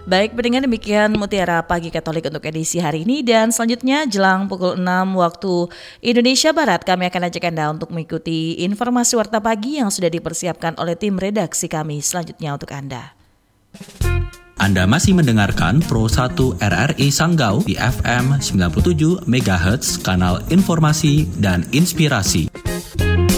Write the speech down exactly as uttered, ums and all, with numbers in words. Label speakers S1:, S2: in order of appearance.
S1: Baik, dengan demikian Mutiara Pagi Katolik untuk edisi hari ini, dan selanjutnya jelang pukul enam waktu Indonesia Barat kami akan ajak Anda untuk mengikuti informasi Warta Pagi yang sudah dipersiapkan oleh tim redaksi kami selanjutnya untuk Anda.
S2: Anda masih mendengarkan Pro satu R R I Sanggau di F M sembilan puluh tujuh megahertz, kanal informasi dan inspirasi.